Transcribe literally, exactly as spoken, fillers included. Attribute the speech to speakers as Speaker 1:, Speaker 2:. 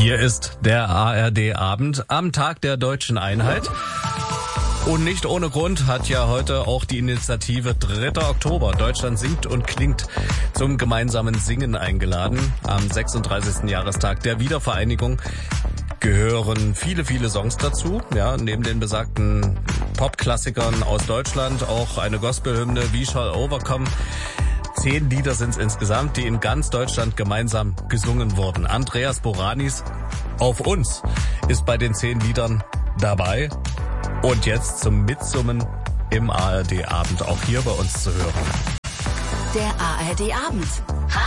Speaker 1: Hier ist der A R D-Abend am Tag der deutschen Einheit. Und nicht ohne Grund hat ja heute auch die Initiative dritter Oktober Deutschland singt und klingt zum gemeinsamen Singen eingeladen. Am sechsunddreißigsten Jahrestag der Wiedervereinigung gehören viele, viele Songs dazu. Ja, neben den besagten Popklassikern aus Deutschland auch eine Gospelhymne, We Shall Overcome. Zehn Lieder sind es insgesamt, die in ganz Deutschland gemeinsam gesungen wurden. Andreas Boranis auf uns ist bei den zehn Liedern dabei. Und jetzt zum Mitsummen im A R D-Abend, auch hier bei uns zu hören.
Speaker 2: Der A R D-Abend.